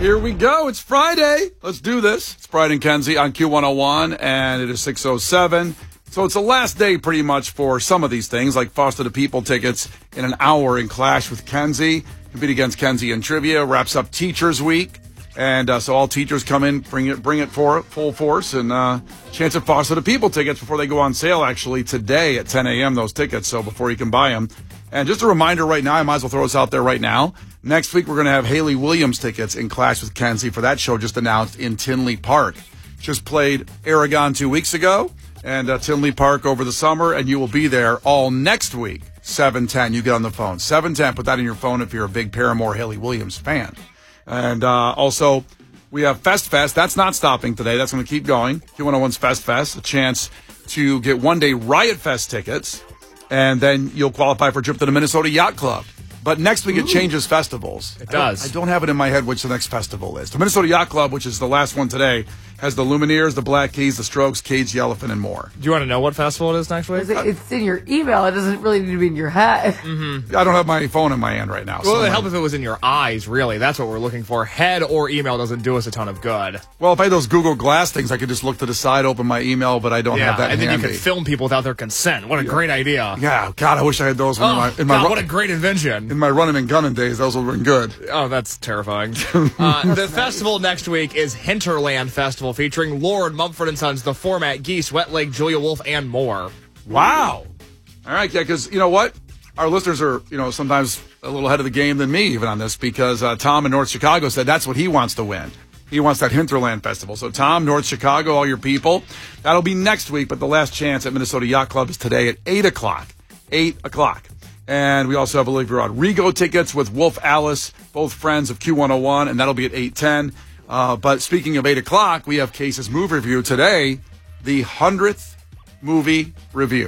Here we go. It's Friday. Let's do this. It's Brian and Kenzie on Q101, and it is 6:07. So it's the last day pretty much for some of these things, like Foster the People tickets in an hour in Clash with Kenzie. Compete against Kenzie in trivia. Wraps up Teachers Week. And so all teachers come in, bring it for full force, and chance at Foster the People tickets before they go on sale, actually, today at 10 a.m., those tickets, so before you can buy them. And just a reminder right now, I might as well throw this out there right now. Next week, we're going to have Haley Williams tickets in Clash with Kenzie for that show just announced in Tinley Park. Just played Aragon 2 weeks ago, and Tinley Park over the summer, and you will be there all next week, 7:10. You get on the phone. 7:10, put that in your phone if you're a big Paramore Haley Williams fan. And also, we have Fest. That's not stopping today. That's going to keep going. Q101's Fest, a chance to get one-day Riot Fest tickets, and then you'll qualify for a trip to the Minnesota Yacht Club. But next week, it changes festivals. It does. I don't have it in my head which the next festival is. The Minnesota Yacht Club, which is the last one today, has the Lumineers, the Black Keys, the Strokes, Cage the Elephant, and more. Do you want to know what festival it is next week? It's in your email. It doesn't really need to be in your head. Mm-hmm. I don't have my phone in my hand right now. Well, it would help if it was in your eyes, really. That's what we're looking for. Head or email doesn't do us a ton of good. Well, if I had those Google Glass things, I could just look to the side, open my email, but I don't have that and then handy. you could film people without their consent. What a great idea. Yeah, God, I wish I had those what a great invention. In my running and gunning days, those would have been good. Oh, that's terrifying. The festival next week is Hinterland Festival, featuring Lord, Mumford & Sons, The Format, Geese, Wet Leg, Julia Wolf, and more. Wow. All right, yeah, because you know what? Our listeners are, sometimes a little ahead of the game than me even on this, because Tom in North Chicago said that's what he wants to win. He wants that Hinterland Festival. So Tom, North Chicago, all your people, that'll be next week, but the last chance at Minnesota Yacht Club is today at 8 o'clock. 8 o'clock. And we also have Olivia Rodrigo tickets with Wolf Alice, both friends of Q101, and that'll be at 8:10. But speaking of 8 o'clock, we have Case's movie review today, the 100th movie review.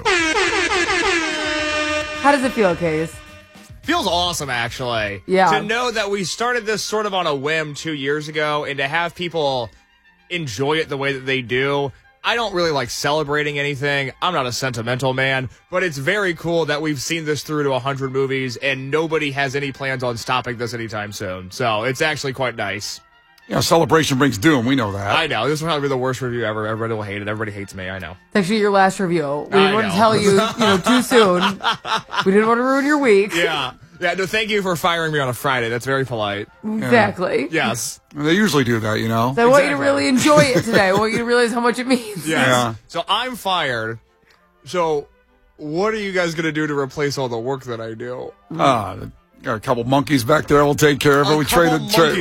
How does it feel, Case? Feels awesome, actually. Yeah. To know that we started this sort of on a whim 2 years ago, and to have people enjoy it the way that they do. I don't really like celebrating anything. I'm not a sentimental man, but it's very cool that we've seen this through to 100 movies, and nobody has any plans on stopping this anytime soon. So it's actually quite nice. Yeah, celebration brings doom. We know that. I know. This will probably be the worst review ever. Everybody will hate it. Everybody hates me. I know. It's actually your last review. We didn't want to tell you, too soon. We didn't want to ruin your week. Yeah. Yeah, no, thank you for firing me on a Friday. That's very polite. Exactly. Yeah. Yes. They usually do that, So I want you to really enjoy it today. I want you to realize how much it means. Yes. Yeah. So I'm fired. So what are you guys going to do to replace all the work that I do? Got a couple monkeys back there. We'll take care of it. We trade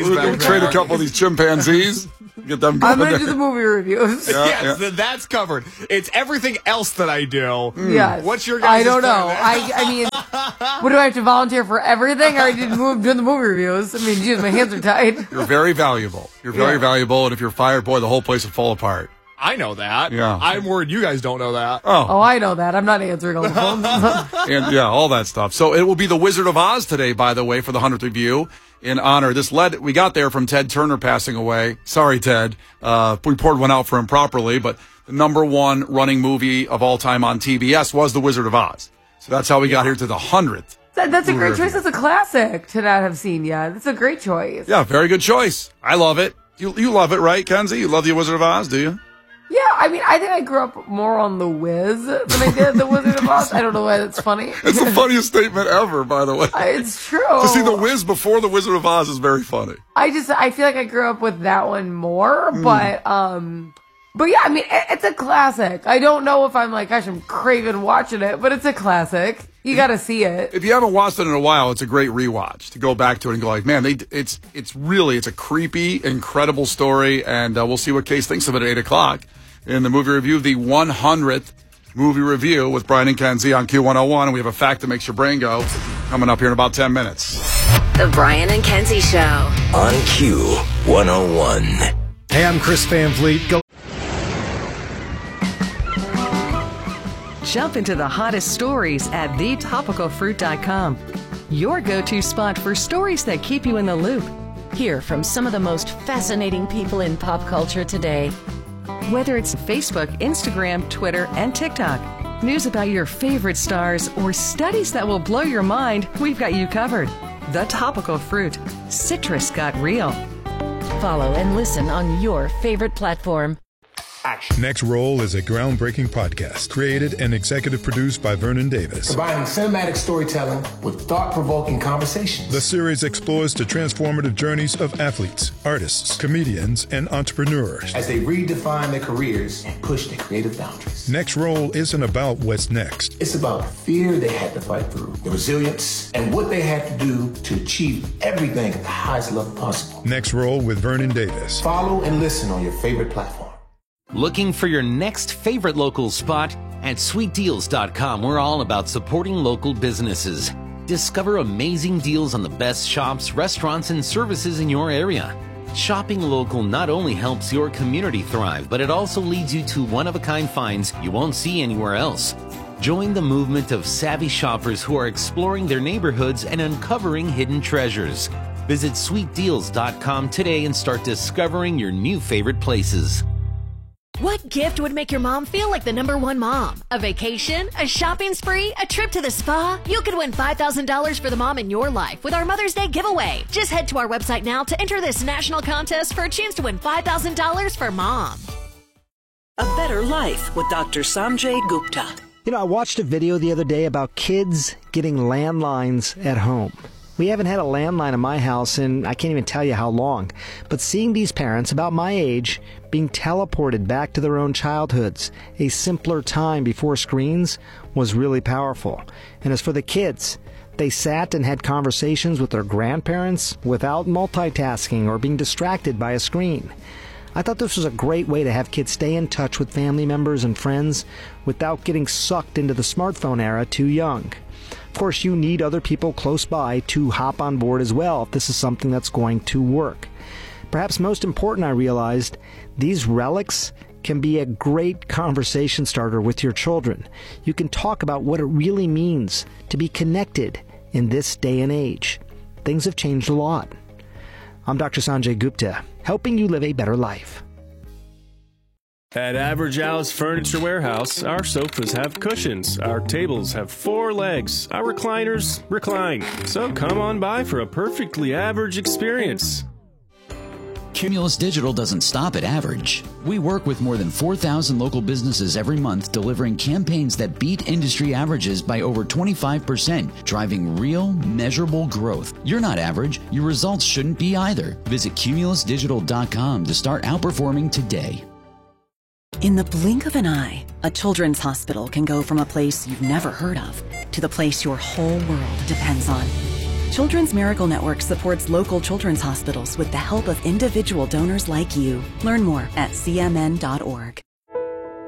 a couple of these chimpanzees. Get them going. I'm going to do the movie reviews. Yes, that's covered. It's everything else that I do. Yes. What's your guys' I don't know. plan? I mean, what do I have to volunteer for everything? I already did doing the movie reviews. I mean, geez, my hands are tied. You're very valuable. You're very valuable, and if you're fired, boy, the whole place would fall apart. I know that. Yeah. I'm worried you guys don't know that. Oh, I know that. I'm not answering all the phones. And all that stuff. So it will be the Wizard of Oz today, by the way, for the 100th review in honor. We got there from Ted Turner passing away. Sorry, Ted. We poured one out for him properly, but the #1 running movie of all time on TBS was The Wizard of Oz. So that's how we got here to the 100th. That's a great choice. That's a classic to not have seen yet. That's a great choice. Yeah, very good choice. I love it. You love it, right, Kenzie? You love The Wizard of Oz, do you? Yeah, I mean, I think I grew up more on The Wiz than I did The Wizard of Oz. I don't know why that's funny. It's the funniest statement ever, by the way. It's true. To see The Wiz before The Wizard of Oz is very funny. I feel like I grew up with that one more, but yeah, I mean, it's a classic. I don't know if I'm like, gosh, I'm craving watching it, but it's a classic. You got to see it. If you haven't watched it in a while, it's a great rewatch to go back to it and go like, man, it's a creepy, incredible story, and we'll see what Case thinks of it at 8 o'clock in the movie review, the 100th movie review with Brian and Kenzie on Q101, and we have a fact that makes your brain go coming up here in about 10 minutes. The Brian and Kenzie Show on Q101. Hey, I'm Chris Van Vliet. Jump into the hottest stories at thetopicalfruit.com. Your go-to spot for stories that keep you in the loop. Hear from some of the most fascinating people in pop culture today. Whether it's Facebook, Instagram, Twitter, and TikTok, news about your favorite stars, or studies that will blow your mind, we've got you covered. The Topical Fruit. Citrus got real. follow and listen on your favorite platform. Next Roll is a groundbreaking podcast created and executive produced by Vernon Davis. Combining cinematic storytelling with thought-provoking conversations. The series explores the transformative journeys of athletes, artists, comedians, and entrepreneurs as they redefine their careers and push their creative boundaries. Next Roll isn't about what's next. It's about the fear they had to fight through, the resilience, and what they had to do to achieve everything at the highest level possible. Next Roll with Vernon Davis. Follow and listen on your favorite platform. Looking for your next favorite local spot? At sweetdeals.com, we're all about supporting local businesses. Discover amazing deals on the best shops, restaurants, and services in your area. Shopping local not only helps your community thrive, but it also leads you to one-of-a-kind finds you won't see anywhere else. Join the movement of savvy shoppers who are exploring their neighborhoods and uncovering hidden treasures. Visit sweetdeals.com today and start discovering your new favorite places. What gift would make your mom feel like the #1 mom? A vacation? A shopping spree? A trip to the spa? You could win $5,000 for the mom in your life with our Mother's Day giveaway. Just head to our website now to enter this national contest for a chance to win $5,000 for mom. A Better Life with Dr. Sanjay Gupta. You know, I watched a video the other day about kids getting landlines at home. We haven't had a landline in my house in I can't even tell you how long. But seeing these parents about my age being teleported back to their own childhoods, a simpler time before screens, was really powerful. And as for the kids, they sat and had conversations with their grandparents without multitasking or being distracted by a screen. I thought this was a great way to have kids stay in touch with family members and friends without getting sucked into the smartphone era too young. Of course, you need other people close by to hop on board as well if this is something that's going to work. Perhaps most important, I realized, these relics can be a great conversation starter with your children. You can talk about what it really means to be connected in this day and age. Things have changed a lot. I'm Dr. Sanjay Gupta, helping you live a better life. At Average House Furniture Warehouse, our sofas have cushions, our tables have 4 legs, our recliners recline. So come on by for a perfectly average experience. Cumulus Digital doesn't stop at average. We work with more than 4,000 local businesses every month, delivering campaigns that beat industry averages by over 25%, driving real, measurable growth. You're not average. Your results shouldn't be either. Visit cumulusdigital.com to start outperforming today. In the blink of an eye, a children's hospital can go from a place you've never heard of to the place your whole world depends on. Children's Miracle Network supports local children's hospitals with the help of individual donors like you. Learn more at cmn.org.